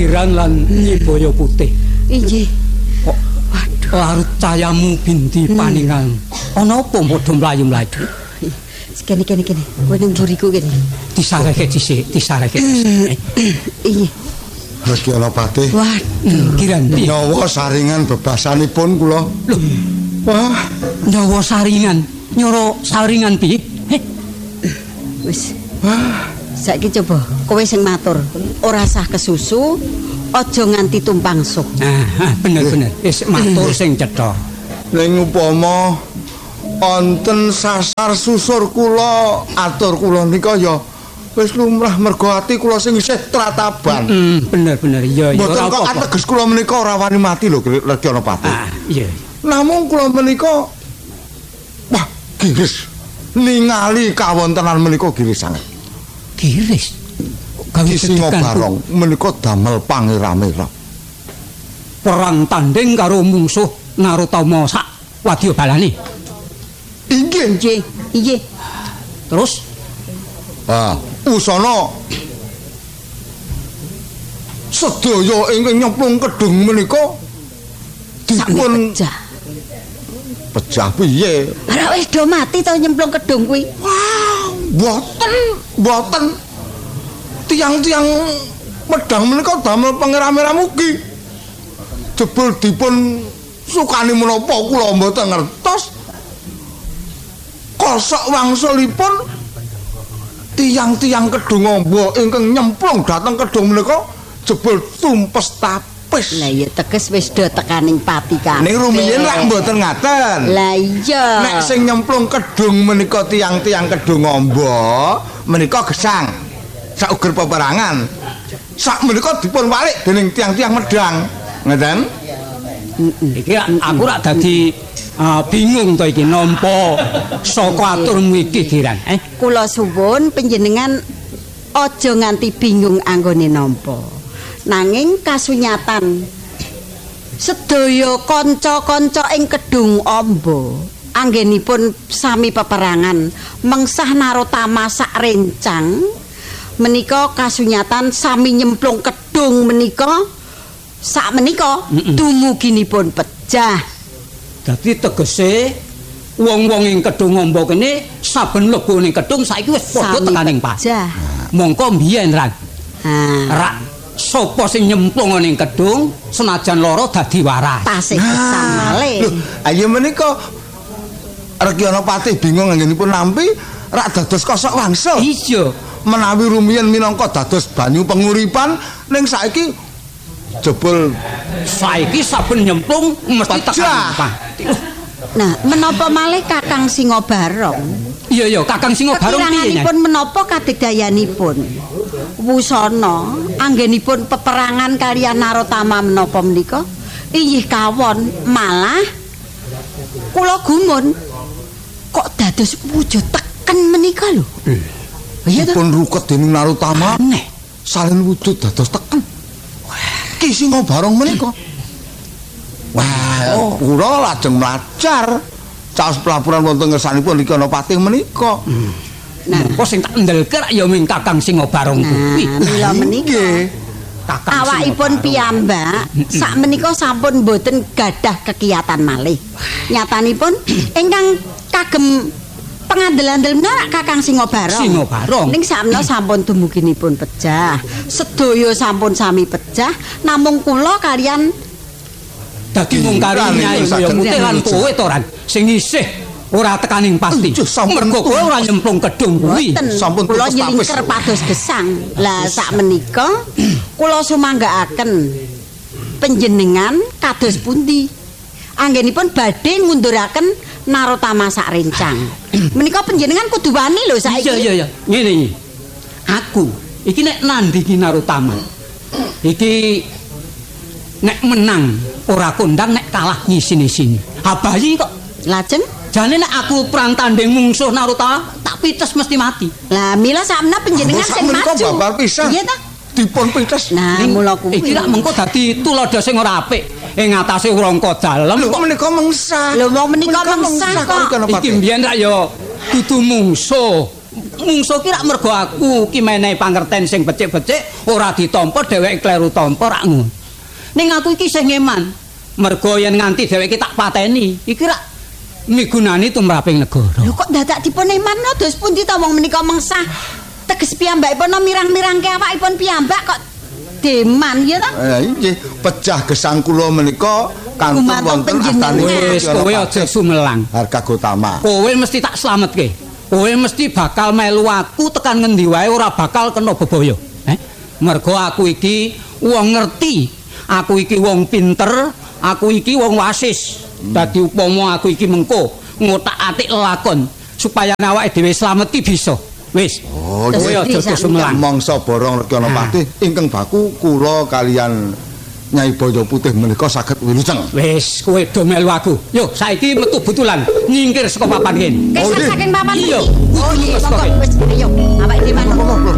Giran lan Nyi Boyo Putih. Inggih. Kok larut cahayamu binti paningan. Ana apa padha mlayu-mlayu? Kene. Kowe ning mburiku kene. Disareke dhisik. Inggih. Regi Anapati. Waduh. Giran piye? Nyawa saringan bebasanipun kula. Loh. Wah, nyawa saringan. Nyoro saringan piye? Wis. Saiki coba kowe sing matur. Ora sah kesusu, aja nganti tumpang suh. Bener. Wis matur sing cetha. Ning upama wonten sasar susur kula, atur kula nika ya wis lumrah mergo ati kula sing isih trataban. Bener. Iya. Mboten kok ateges kula menika ora wani mati lho Regi Anapati. Iya. Namung kula menika wah, giris. Ningali kawontenan menika giris sanget. Giris. Gawe Singobarong menika damel pangeramera. Perang tanding karo mungsuh Narotama sak wadya balane. Inggih. Terus usana sedaya ingkang nyemplung kedung menika dipun pecah piye? Ora wis do mati to nyemplung kedung kuwi. Wah, mboten. Tiang-tiang medang menika damel pangeramera mugi. Jebul dipun sukani menapa kula mboten ngertos. Kosok wangsulipun tiang-tiang kedung amba ingkang nyemplung dhateng kedung menika jebul tumpes tapis. Lah ya teges wis do tekaning pati kabeh. Ning rumiyin rak mboten ngaten. Lah iya. Nek sing nyemplung kedung menika tiang-tiang kedung amba menika gesang. Sauger peperangan. Sak menika dipun walik dening tiang-tiang medang. Ngeten? Iki aku rak dadi bingung to iki nampa saka aturmu iki Giran. Kula suwun panjenengan aja nganti bingung anggone nampa. Nanging kasunyatan sedaya kanca-kanca ing kedung amba anggenipun sami peperangan mengsah Narotama sak rencang menika kasunyatan sami nyemplung kedung menika sak menika dumuginipun pecah. Dadi tegese wong-wong ing kedung amba kene saben mlebu ning kedung saiki wis padha tekaning pecah. Mongko mbiyen rak sapa sing nyemplung ning kedung senajan loro dadi waras. Tasih kesan malih. Ayo menika Regi Anapati bingung anggenipun nampi rak dados kosok wangsul. Iya. Menawi rumiyin minangka dados banyu penguripan ning saiki jebul saiki saben nyemplung mesti tekan pati. Nah, menapa malih Kakang Singobarong? Iya, Kakang Singobarong piye? Kekiranganipun menapa kadegdayanipun? Wusana anggenipun peperangan kaliyan Narotama menapa menika? Inggih kawon, malah kula gumun kok dados wujud teken menika lho. Iya pun ruket dening Narotama. Aneh. Salin wujud dados teken. Ki Singobarong menika. Wah, kula lajeng mlajar caos pelaburan wonten ngersanipun Regi Anapati menika. Nah, kok sing tak ndelke ya ming Kakang Singobarong kuwi. Mila menika awakipun piyambak sak menika sampun boten gadah kekiyatan malih. Nyatanipun ingkang kagem pengandel-andel menawa Kakang Singobarong. Ning sakmena sampun dumuginipun pecah. Sedaya sampun sami pecah, namung kula kalian dadi mung karo Nyai Boyo Putih lan kowe to Ran sing isih ora tekaning pasti. Mergo kowe ora nyemplung kedung kuwi. Sampun kula nyelingker pados gesang. Lah sak menika kula sumanggaaken panjenengan kados pundi? Anggenipun badhe ngunduraken Narotama sak rencang. Menika panjenengan kudu wani lho saiki. Iya. Ngene iki. Aku iki nek nandingi Narotama. Iki nek menang ora kondang, nek kalah ngisini-sini. Abahi kok. Lajeng jane nek aku perang tanding mungsuh Narotama tak pites mesti mati. Lah mila sakmena panjenengan sing maju. Babar pisan. Iya ta? Dipun pites. Nah, mula kuwi. Iki lak mengko dadi tuladha sing ora apik ing ngatasé rangka dalem. Lho kok menika mengsah. Lho wong menika mengsah kok. Iki mbiyen rak ya dudu mungsuh. mungsuh ki rak mergo aku ki menehi pangerten sing becik-becik ora ditampa dheweke kleru tampa rak ngono. Ning aku iki sing ngeman. Mergo yen nganti dheweke tak pateni, iki rak migunani tumraping negara. Lho kok dadak dipun emanno dos pundi ta wong menika mengsah teges piyambakipun mirang-mirangke awakipun piyambak kok deman ya ta? Nggih, pecah gesang kula menika kantun wonten astane. Wis kowe aja sumelang. Harga Gotama. Kowe mesti tak slametke. Kowe mesti bakal melu aku tekan ngendi wae ora bakal kena bebaya. Mergo aku iki wong ngerti. Aku iki wong pinter, aku iki wong wasis. Dadi upama aku iki mengko ngotak-atik lakon supaya awake dhewe slamet ki bisa. Wis. Oh, kowe aja sumelang. Mangsa borong Rekana Patih ingkang baku kula kalian Nyai Baya Putih menika saged wilujeng. Wis, kowe do melu aku. Yo, saiki metu butulan nyingkir saka papan kene. Kesah saking papan iki. Iya. Oh, iya, wis ayo awake dhewe